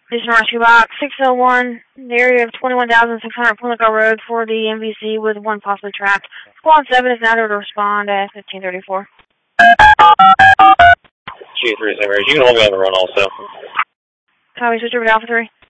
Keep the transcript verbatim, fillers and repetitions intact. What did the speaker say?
Station Rescue Box six oh one, the area of twenty-one thousand six hundred Pimlico Road for the M V C with one possibly trapped. Squad seven is now there to respond at fifteen thirty-four. G three is there. You can hold me on the run also. Copy, switch over to Alpha three.